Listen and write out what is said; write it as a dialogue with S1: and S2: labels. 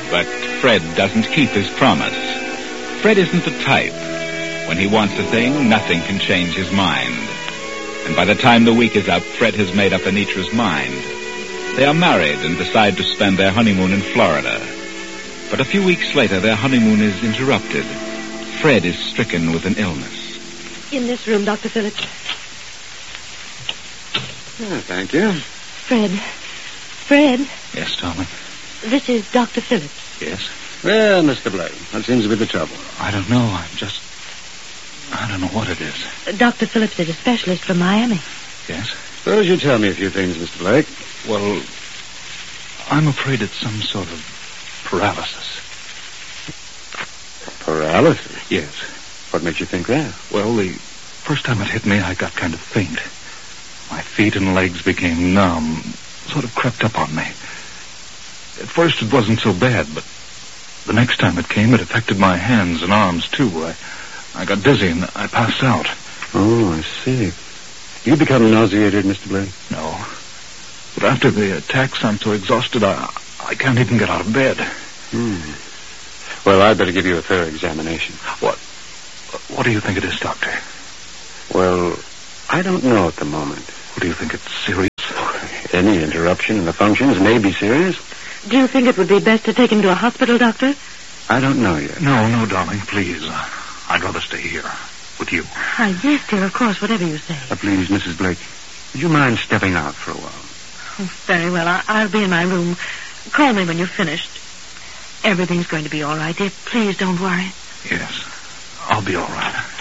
S1: But Fred doesn't keep his promise. Fred isn't the type. When he wants a thing, nothing can change his mind. And by the time the week is up, Fred has made up Anitra's mind. They are married and decide to spend their honeymoon in Florida. But a few weeks later, their honeymoon is interrupted. Fred is stricken with an illness.
S2: In this room, Dr. Phillips.
S3: Oh, thank you.
S2: Fred,
S1: Yes, darling?
S2: this is Dr. Phillips.
S1: Yes?
S3: Well, Mr. Blake, what seems to be the trouble?
S1: I don't know. I don't know what it is.
S2: Dr. Phillips is a specialist from Miami.
S1: Yes?
S3: Suppose you tell me a few things, Mr. Blake.
S1: Well, I'm afraid it's some sort of paralysis.
S3: Paralysis?
S1: Yes.
S3: What makes you think that?
S1: Well, the first time it hit me, I got kind of faint. My feet and legs became numb, sort of crept up on me. At first it wasn't so bad, but the next time it came, it affected my hands and arms, too. I got dizzy and I passed out.
S3: Oh, I see. You become nauseated, Mr. Blake?
S1: No. But after the attacks, I'm so exhausted, I can't even get out of bed.
S3: Well, I'd better give you a thorough examination.
S1: What do you think it is, Doctor?
S3: Well, I don't know at the moment.
S1: What do you think, it's serious?
S3: Any interruption in the functions may be serious.
S2: Do you think it would be best to take him to a hospital, Doctor?
S3: I don't know yet.
S1: No, darling, please. I'd rather stay here with you.
S2: Yes, dear, of course, whatever you say.
S3: Please, Mrs. Blake, would you mind stepping out for a while?
S2: Very well, I'll be in my room. Call me when you've finished. Everything's going to be all right, dear. Please don't worry.
S1: Yes, I'll be all right.